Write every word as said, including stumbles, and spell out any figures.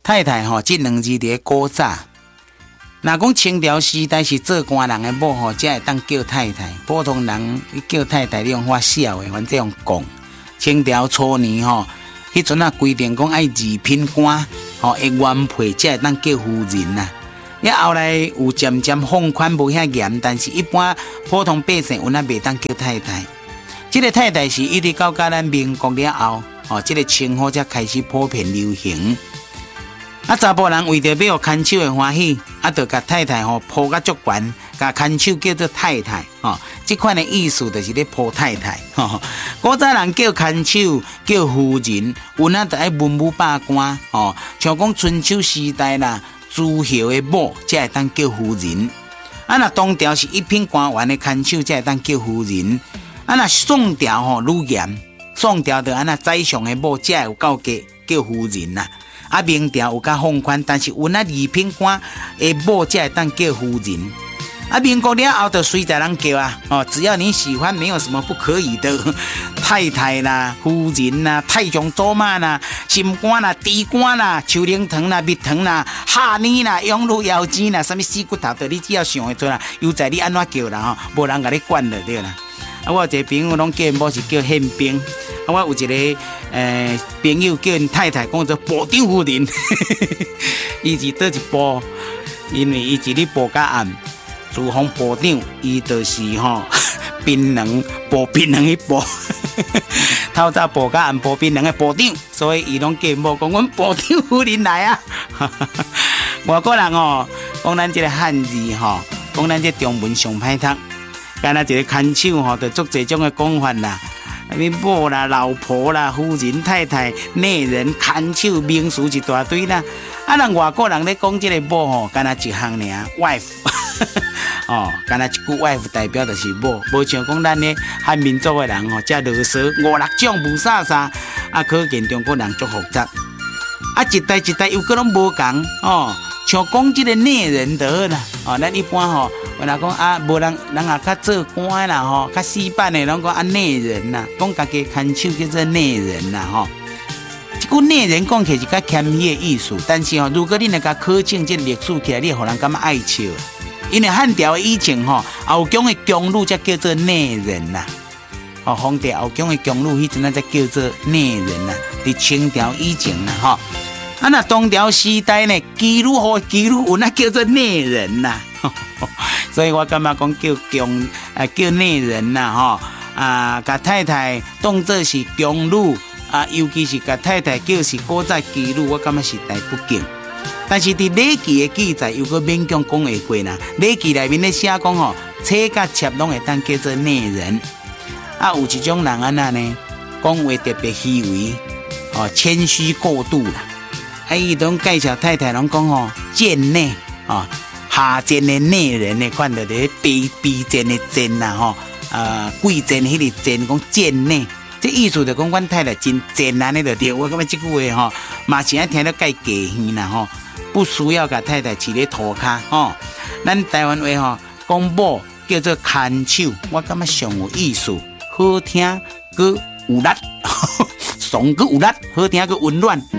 太太吼，这两字伫古早。若讲清朝时代是做官人的某吼，才会当叫太太。普通人叫太太，你用发笑的，反正用讲。清朝初年吼，迄阵啊规定讲爱二品官吼，会原配才会当叫夫人呐。了后来有渐渐放宽无遐严，但是一般普通百姓有那袂当叫太太。这个太太是一直到到咱民国了后，哦，这个称呼才开始普遍流行。啊，查甫人为着要看守的欢喜，啊，就甲太太吼抱甲足悬，甲看守叫做太太，吼、哦，这款的意思就是咧抱太太，吼、哦。古早人叫看守叫夫人，有那就爱文武百官，哦，像讲春秋时代啦，朱侯的某才会当叫夫人。啊，那唐朝是一品官员的看守才会当叫夫人。啊，那宋朝吼愈严，宋朝就安那宰相的某才有够格叫夫人呐。啊，明朝有较放宽，但是有那二品官的某才会当叫夫人。啊，民国了后就随在人叫啊，哦，只要你喜欢，没有什么不可以的。太太啦、夫人啦、太上祖妈啦、心肝啦、猪肝啦、秋灵糖啦、蜜糖啦、哈尼啦、羊乳腰子啦，什么死骨头的，你只要想会出啦，又在你安怎叫啦吼，无人甲你管就对啦。啊，我有一个朋友拢叫某是叫宪兵，啊，我有一个呃朋友叫因太太讲做部长夫人，伊是倒一部，因为伊是咧部甲暗，自封部长，伊就是吼槟榔部槟榔迄部，透早部甲暗部槟榔的部长，所以伊拢叫某讲阮部长夫人来啊。外国人哦，讲咱这个汉字吼，讲咱这中文上歹读。干那一个看守吼，就足这种的讲法啦。你某啦、老婆啦、夫人、太太、内人、看守名词一大堆啦。啊，人外国人咧讲这个某吼，干那一项尔 wife， 哦，干那一句 wife 代表就是某，无像讲咱咧汉民族的人吼，遮啰嗦五六种无啥啥，啊，可见中国人足复杂。啊，一代一代又搁拢无共哦。像讲这个内人就好啦，哦，咱一般吼，我若讲啊，无人人也较做官啦吼，较死板的，拢讲啊内人啦，讲家己看守叫做内人啦吼。这句内人讲起来是较谦虚的意思，但是吼，如果你若甲考证这历史起来，你会互人感觉爱笑。因为汉朝以前吼，后宫的宫女才叫做内人啦，哦，皇帝后宫的宫女迄阵啊才叫做内人啦，伫清朝以前啦吼。啊，那唐朝时代呢，妓女和妓女有那叫做内人呐，所以我感觉讲叫宫啊叫内人呐吼啊，甲太太当作是宫女啊，尤其是甲太太叫是古早妓女，我感觉实在不敬。但是伫《礼记》的记载，又个勉强讲会过啦，《礼记》内面咧写讲吼，车甲妾拢会当叫做内人。啊，有一种人安那呢，讲话特别虚伪，哦，谦虚过度啦。啊，伊拢介绍太太，拢讲吼贱内哦，下贱的内人的款，就咧卑卑贱的贱啦吼，呃，贵贱迄个贱，讲贱内，这意思就讲阮太太真贱安尼就对。我感觉这句话吼，嘛是爱听得介假耳啦吼，不需要甲太太饲咧涂骹吼。咱台湾话吼，讲某叫做看守，我感觉上有意思，好听，佮有力，爽佮有力，好听佮温暖。